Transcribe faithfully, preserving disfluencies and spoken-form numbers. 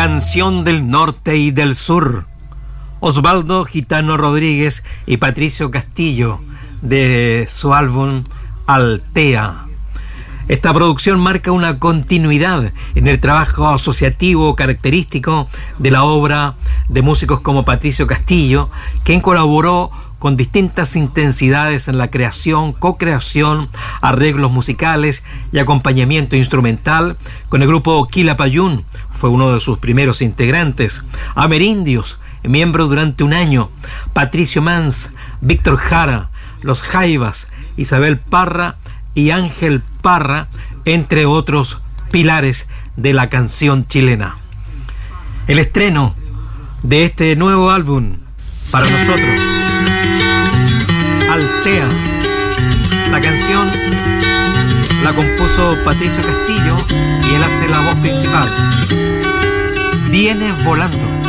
Canción del Norte y del Sur. Osvaldo Gitano Rodríguez y Patricio Castillo, de su álbum Altea. Esta producción marca una continuidad en el trabajo asociativo característico de la obra de músicos como Patricio Castillo, quien colaboró con distintas intensidades en la creación, co-creación, arreglos musicales y acompañamiento instrumental con el grupo Quilapayún. Fue uno de sus primeros integrantes. Amerindios, miembro durante un año. Patricio Mans, Víctor Jara, Los Jaivas, Isabel Parra y Ángel Parra, entre otros pilares de la canción chilena. El estreno de este nuevo álbum para nosotros, Altea. La canción la compuso Patricio Castillo y él hace la voz principal. Viene volando.